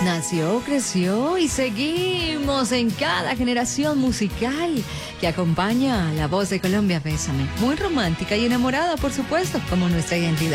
Nació, creció y seguimos en cada generación musical que acompaña a La Voz de Colombia. Bésame. Muy romántica y enamorada, por supuesto, como nuestra identidad.